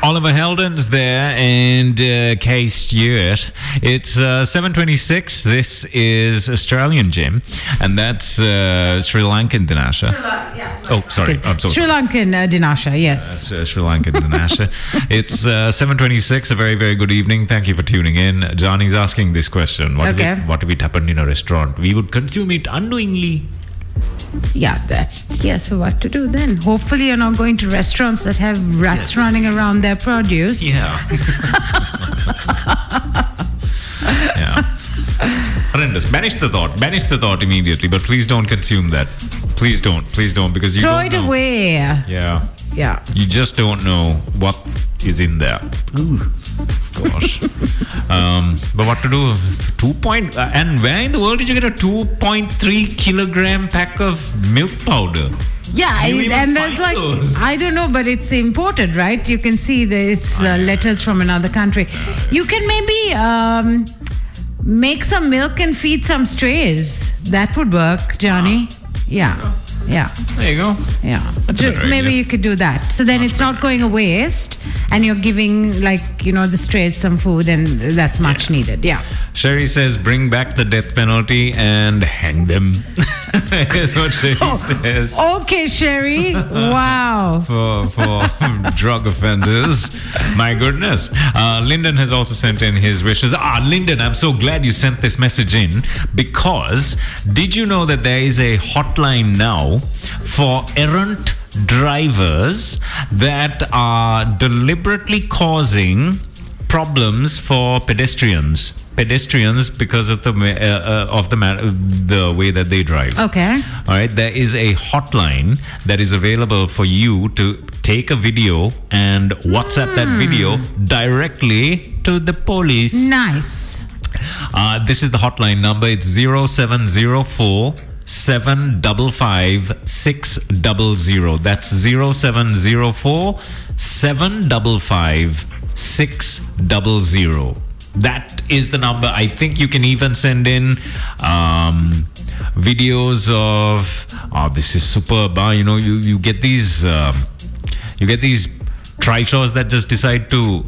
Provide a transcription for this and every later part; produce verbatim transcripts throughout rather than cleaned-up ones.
Oliver Heldon's there and uh, Kay Stewart. It's uh, seven twenty-six. This is Australian Jim, and that's uh, Sri Lankan Dinasha. Yeah. Oh, sorry. Okay. I'm so Sri Lankan uh, Dinasha, yes. Uh, Sri Lankan Dinasha. It's uh, seven twenty-six. A very, very good evening. Thank you for tuning in. Johnny's asking this question. What, Okay. if it, what if it happened in a restaurant? We would consume it unknowingly. Yeah, that. Yeah, so what to do then? Hopefully you're not going to restaurants that have rats Yes. running around their produce. Yeah. Yeah. Horrendous. Banish the thought. Banish the thought immediately, but please don't consume that. Please don't. Please don't, because you Throw don't it know. away. Yeah. Yeah. You just don't know what is in there. Ooh. Gosh. um, but what to do? Two point... Uh, and where in the world did you get a two point three kilogram pack of milk powder? Yeah, You I- even and there's find like, those? I don't know, but it's imported, right? You can see that it's uh, letters from another country. You can maybe um, make some milk and feed some strays. That would work, Johnny. Yeah, yeah, There you go. yeah. That's a Ju- better maybe idea. you could do that. So then it's not going a waste, and you're giving, like, you know, the strays some food, and that's much needed. Yeah. Sherry says, bring back the death penalty and hang them. That's what Sherry says. Okay, Sherry. Wow. For, for drug offenders. My goodness. Uh, Lyndon has also sent in his wishes. Ah, Lyndon, I'm so glad you sent this message in, because did you know that there is a hotline now for errant drivers that are deliberately causing problems for pedestrians? Pedestrians because of the ma- uh, uh, of the ma- the way that they drive. Okay. All right, there is a hotline that is available for you to take a video and WhatsApp that video directly to the police. Nice. Uh, this is the hotline number. It's zero seven zero four seven five five six zero zero. That's zero seven zero four seven five five six zero zero. That is the number. I think you can even send in um, videos of, oh, this is superb. Uh, you know, you, you get these, um, you get these trishaws that just decide to,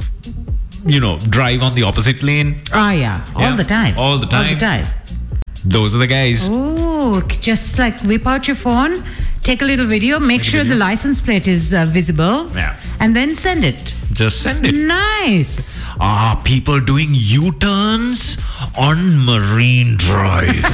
you know, drive on the opposite lane. Oh, yeah. All Yeah. the time. All the time. All the time. Those are the guys. Oh, just like whip out your phone, take a little video, make a sure video. the license plate is uh, visible, Yeah. and then send it. Just send it. Nice. Ah, people doing U-turns on Marine Drive.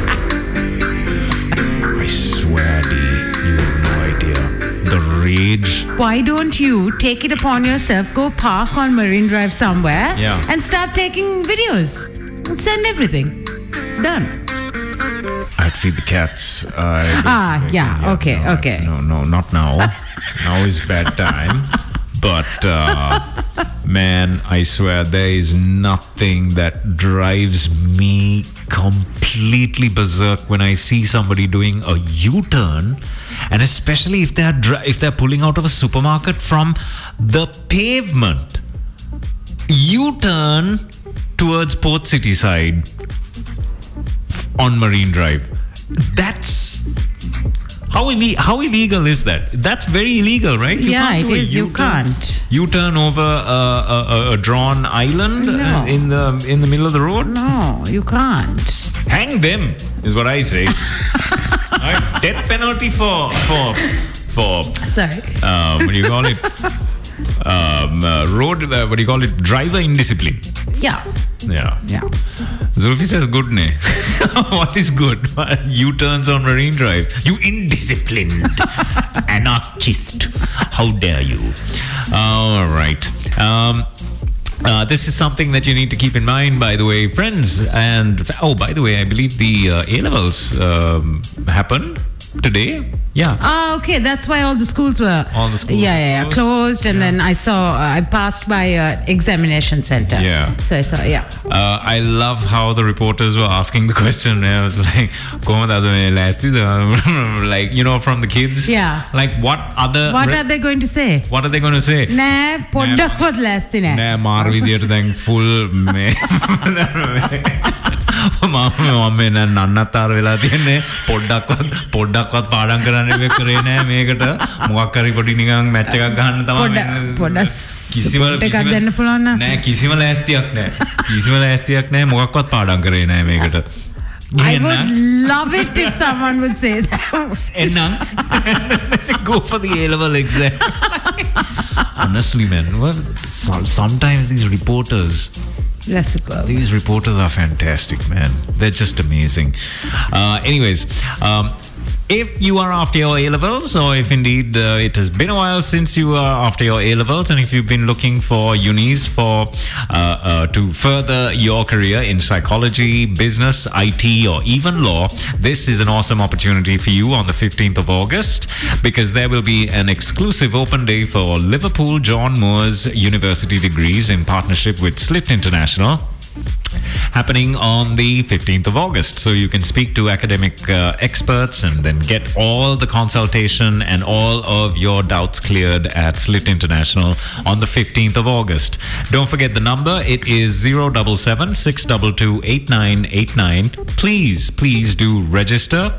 I swear, D, you have no idea. The rage. Why don't you take it upon yourself, go park on Marine Drive somewhere, Yeah. and start taking videos and send everything. Done. I'd feed the cats. I don't Ah, think I yeah, can, okay, no, I- okay. No, no, not now. Now is bad time. But, uh, man, I swear there is nothing that drives me completely berserk when I see somebody doing a U-turn, and especially if they're dri- if they're pulling out of a supermarket from the pavement. U-turn towards Port City side on Marine Drive. That's how ille- how illegal is that? That's very illegal, right? You Yeah, can't it do a is. You U-turn- can't. U-turn over a, a, a drawn island No. uh, in the in the middle of the road. No, you can't. Hang them is what I say. Alright, death penalty for for for Sorry. uh, what do you call it? Um, uh, road. Uh, what do you call it? Driver indiscipline. Yeah. Yeah. Yeah. Zulfi says good ne. What is good? U-turns on Marine Drive. You indisciplined anarchist. How dare you? All right. Um, uh, this is something that you need to keep in mind, by the way, friends. And oh, by the way, I believe the uh, A-levels um, happened today. Yeah. Ah, okay. That's why all the schools were. All the schools Yeah, were yeah, yeah. closed. Closed, and then I saw. Uh, I passed by a examination center. Yeah. So I saw. Yeah. Uh, I love how the reporters were asking the question. I was like, "Kaun dada mein last thi?" Like, you know, from the kids. Yeah. Like, what other? What re- are they going to say? What are they going to say? Nෑ පොඩ්ඩක්වත් ලෑස්ති නෑ. Nah, මාර විදියට දැන් full මේ මම මේ නන්නතර වෙලා තියන්නේ පොඩ්ඩක්වත් පොඩ්ඩක්වත් පාඩම් කරන්න ඉව කරේ නැහැ මේකට මොකක් හරි පොඩි නිකන් මැච් එකක් ගන්න තමයි පොඩ්ඩක් කිසිම එකක් දෙන්න පුළුවන් නෑ කිසිම ලෑස්තියක් නෑ කිසිම ලෑස්තියක් නෑ මොකක්වත් පාඩම් කරේ නෑ මේකට I would love it if someone would say that. Ennan go for the A-level exam. Honestly, man, well, sometimes these reporters, they're superb. These reporters are fantastic, man. They're just amazing. Uh, anyways, um, if you are after your A-levels, or if indeed uh, it has been a while since you are after your A-levels, and if you've been looking for unis for uh, uh, to further your career in psychology, business, I T, or even law, this is an awesome opportunity for you on the fifteenth of August, because there will be an exclusive open day for Liverpool John Moores University degrees in partnership with Slit International, happening on the fifteenth of August. So you can speak to academic uh, experts and then get all the consultation and all of your doubts cleared at Slit International on the fifteenth of August. Don't forget the number. It is zero seven seven, six two two, eight nine eight nine. Please, please do register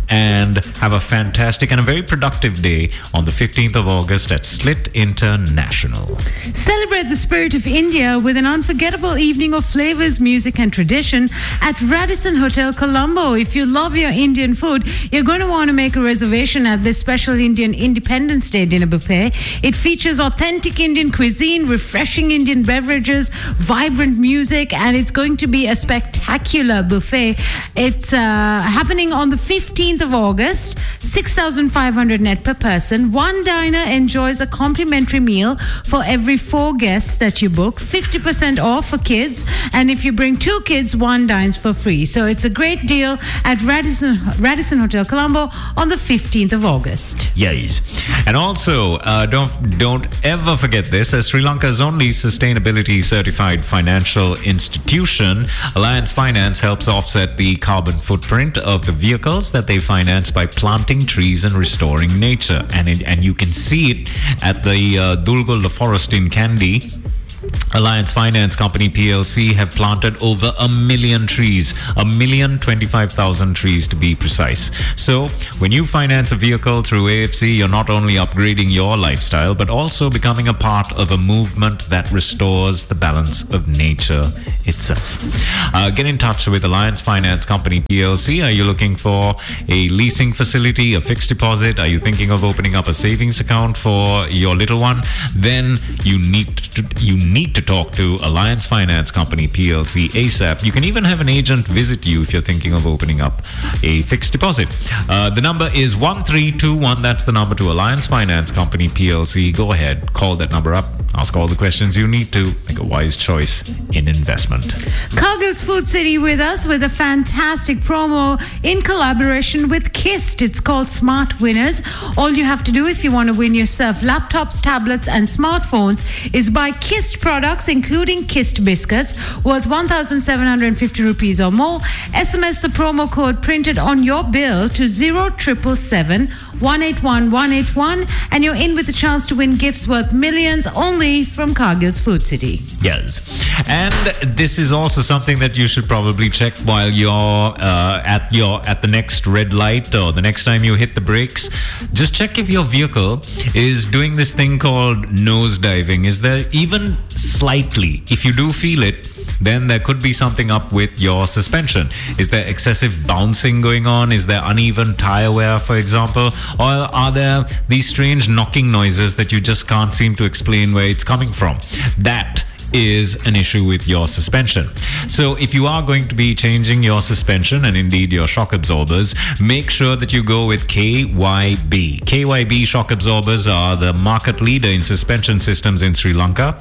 and have a fantastic and a very productive day on the fifteenth of August at Slit International. Celebrate the spirit of India with an unforgettable evening of flavors, music and tradition at Radisson Hotel Colombo. If you love your Indian food, you're going to want to make a reservation at this special Indian Independence Day dinner buffet. It features authentic Indian cuisine, refreshing Indian beverages, vibrant music, and it's going to be a spectacular buffet. It's uh, happening on the fifteenth of August, six thousand five hundred net per person. One diner enjoys a complimentary meal for every four guests that you book, fifty percent off for kids, and if you bring two kids, one dines for free. So it's a great deal at Radisson, Radisson Hotel Colombo on the fifteenth of August. Yes. And also, uh, don't don't ever forget this. As Sri Lanka's only sustainability certified financial institution, Alliance Finance helps offset the carbon footprint of the vehicles that they finance by planting trees and restoring nature. And it, and you can see it at the uh, Dulgul Forest in Kandy. Alliance Finance Company P L C have planted over a million trees, a million twenty-five thousand trees to be precise. So when you finance a vehicle through A F C, you're not only upgrading your lifestyle, but also becoming a part of a movement that restores the balance of nature itself. Uh, get in touch with Alliance Finance Company P L C. Are you looking for a leasing facility, a fixed deposit? Are you thinking of opening up a savings account for your little one? Then you need to, you need to talk to Alliance Finance Company P L C ASAP. You can even have an agent visit you if you're thinking of opening up a fixed deposit. Uh, the number is one three two one. That's the number to Alliance Finance Company P L C. Go ahead, call that number up. Ask all the questions you need to make a wise choice in investment. Cargill's Food City with us with a fantastic promo in collaboration with Kist. It's called Smart Winners. All you have to do if you want to win yourself laptops, tablets and smartphones is buy Kist products, including Kist biscuits, worth one thousand seven hundred fifty rupees or more. S M S the promo code printed on your bill to zero seven seven, one eight one, one eight one and you're in with a chance to win gifts worth millions only from Cargill's Food City. Yes. And this is also something that you should probably check while you're uh, at your at the next red light or the next time you hit the brakes. Just check if your vehicle is doing this thing called nose diving. Is there even slightly, if you do feel it, then there could be something up with your suspension. Is there excessive bouncing going on? Is there uneven tire wear, for example? Or are there these strange knocking noises that you just can't seem to explain where it's coming from? That is an issue with your suspension. So if you are going to be changing your suspension and indeed your shock absorbers, make sure that you go with K Y B. K Y B shock absorbers are the market leader in suspension systems in Sri Lanka.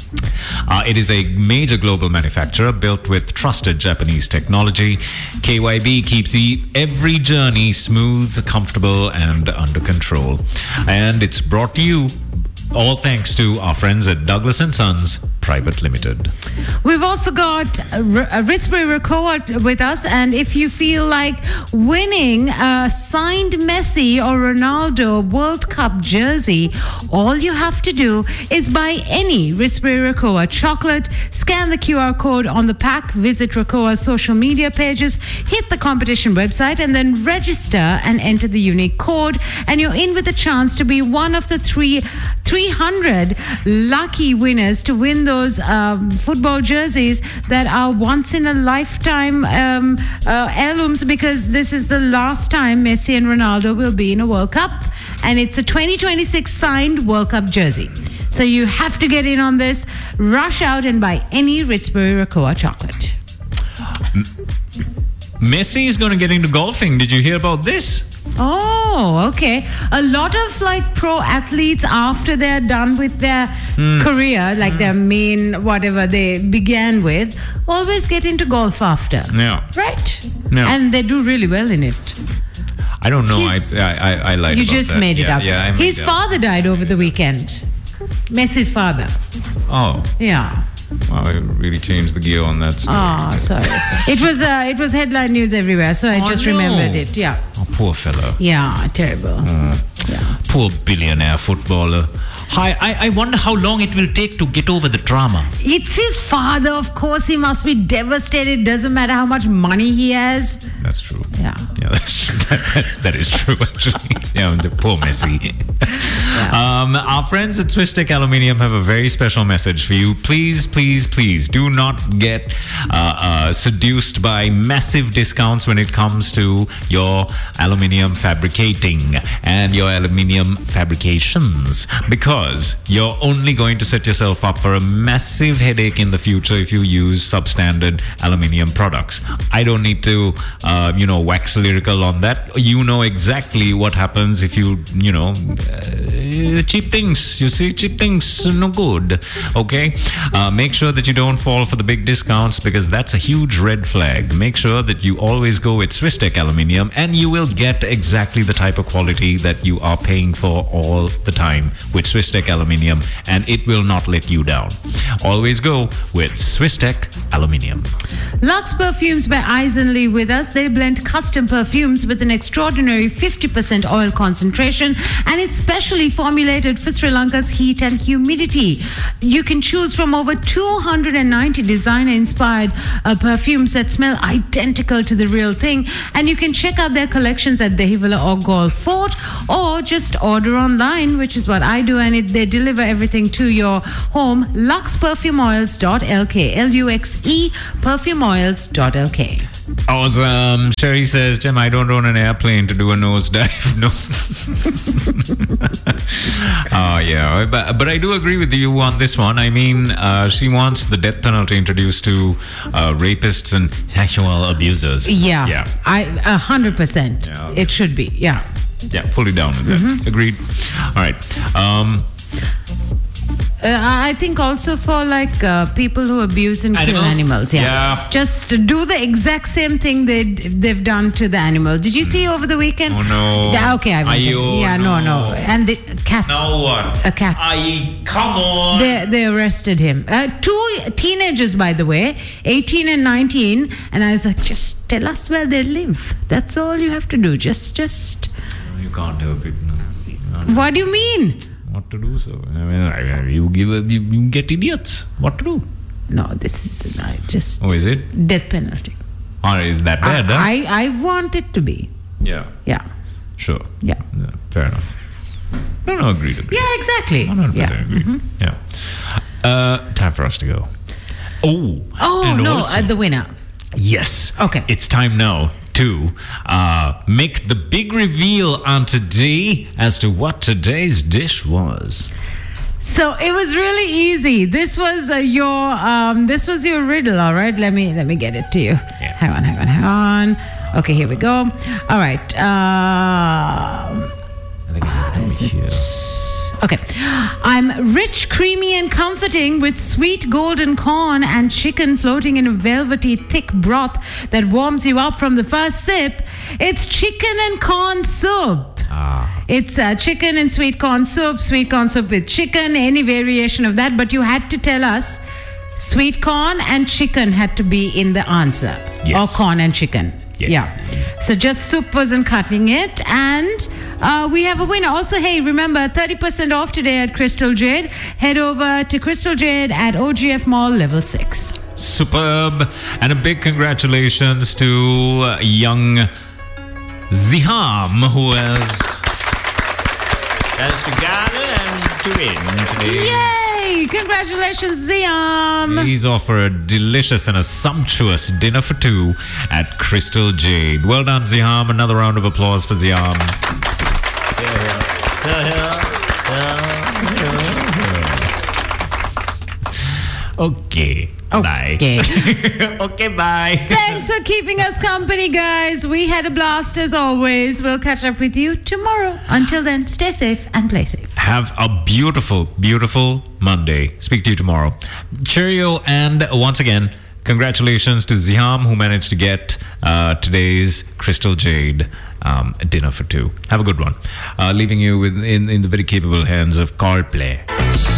Uh, it is a major global manufacturer built with trusted Japanese technology. K Y B keeps e- every journey smooth, comfortable, and under control. And it's brought to you all thanks to our friends at Douglas and Sons Private Limited. We've also got uh, R- uh, Ritzbury Rakoa with us, and if you feel like winning a signed Messi or Ronaldo World Cup jersey, all you have to do is buy any Ritzbury Rakoa chocolate, scan the Q R code on the pack, visit Rakoa's social media pages, hit the competition website, and then register and enter the unique code, and you're in with a chance to be one of the three 300 lucky winners to win those um, football jerseys that are once in a lifetime um, uh, heirlooms, because this is the last time Messi and Ronaldo will be in a World Cup, and it's a twenty twenty-six signed World Cup jersey. So you have to get in on this. Rush out and buy any Ritzbury Rakoa chocolate. Messi is going to get into golfing. Did you hear about this? Oh, okay. A lot of like pro athletes, after they're done with their mm. career, like mm. their main whatever they began with, always get into golf after. Yeah. Right? Yeah. And they do really well in it. I don't know. I, I I I lied You about just that. made it yeah, up. Yeah, I made His it father up. died over the weekend. Messi's father. Oh. Yeah. Wow, I really changed the gear on that story. Oh, sorry. it was uh, it was headline news everywhere, so I Oh, just no. remembered it. Yeah. Oh, poor fellow. Yeah, terrible. Mm. Yeah. Poor billionaire footballer. Hi, I, I wonder how long it will take to get over the trauma. It's his father, of course. He must be devastated. Doesn't matter how much money he has. That's true. Yeah. Yeah, that's true. That, that, that is true, actually. Yeah, the poor Messi. Yeah. Um, our friends at Swiss Tech Aluminium have a very special message for you. Please, please, please do not get uh, uh, seduced by massive discounts when it comes to your aluminium fabricating and your aluminium fabrications, because you're only going to set yourself up for a massive headache in the future if you use substandard aluminium products. I don't need to, uh, you know, wax lyrical on that. You know exactly what happens if you, you know, uh, cheap things. You see, cheap things, no good. Okay? Uh, make sure that you don't fall for the big discounts, because that's a huge red flag. Make sure that you always go with Swiss Tech Aluminium, and you will get exactly the type of quality that you are paying for all the time with Swiss Tech Aluminium, and it will not let you down. Always go with Swiss Tech Aluminium. Lux Perfumes by Eisenly with us. They blend custom perfumes with an extraordinary fifty percent oil concentration, and it's specially formulated for Sri Lanka's heat and humidity. You can choose from over two hundred ninety designer-inspired uh, perfumes that smell identical to the real thing, and you can check out their collections at Dehivala or Galle Fort, or just order online, which is what I do, and it, they deliver everything to your home. lux perfume oils dot l k, L U X E perfume oils dot l k. Awesome. Sherry says, Jim, I don't own an airplane to do a nosedive. No. Oh, yeah. But, but I do agree with you on this one. I mean, uh, she wants the death penalty introduced to uh, rapists and sexual abusers. Yeah. Yeah. I, a hundred percent. Yeah. It should be. Yeah. Yeah, fully down with that. Mm-hmm. Agreed. All right. Um, Uh, I think also for like uh, people who abuse and Animals? kill animals, yeah. Yeah. Just do the exact same thing they they've done to the animal. Did you see over the weekend? Oh, no. Yeah, okay, I went Ayo, in. Yeah, no, no. no. And the cat. now what? A cat. Aye, come on. They they arrested him. Uh, two teenagers, by the way, eighteen and nineteen. And I was like, just tell us where they live. That's all you have to do. Just just. You can't help it. No. What do you mean? What to do? So I mean, you give a, you, you get idiots. What to do? No, this is uh, just Oh, is it? death penalty. Or is that bad? huh? I, I I want it to be. Yeah. Yeah. Sure. Yeah. Yeah, fair enough. No, no, agreed. agreed. Yeah, exactly. one hundred percent Yeah. agreed. Mhm. Yeah. Uh, time for us to go. Oh. Oh, and no, also- uh, the winner. Yes. Okay. It's time now to uh, make the big reveal on today as to what today's dish was. So it was really easy. This was uh, your um, this was your riddle. All right, let me let me get it to you. Yeah. Hang on, hang on, hang on. Okay, here we go. All right. Uh, I think I have it here. Okay. I'm rich, creamy, and comforting with sweet golden corn and chicken floating in a velvety, thick broth that warms you up from the first sip. It's chicken and corn soup. Ah. It's uh, chicken and sweet corn soup, sweet corn soup with chicken, any variation of that. But you had to tell us Sweet corn and chicken had to be in the answer. Yes. Or corn and chicken. Yeah. Yeah. So just soup wasn't cutting it. And uh, we have a winner. Also, hey, remember, thirty percent off today at Crystal Jade. Head over to Crystal Jade at O G F Mall, level six. Superb. And a big congratulations to uh, young Ziham, who has, has to gather and to win today. Yay! Congratulations, Ziam. He's off for a delicious and a sumptuous dinner for two at Crystal Jade. Well done, Ziham. Another round of applause for Ziham. Okay. Bye. Okay. Okay, bye. Thanks for keeping us company, guys. We had a blast as always. We'll catch up with you tomorrow. Until then, stay safe and play safe. Have a beautiful, beautiful Monday. Speak to you tomorrow. Cheerio, and once again, congratulations to Ziham, who managed to get uh, today's Crystal Jade um, dinner for two. Have a good one. Uh, leaving you with, in, in the very capable hands of Call Play.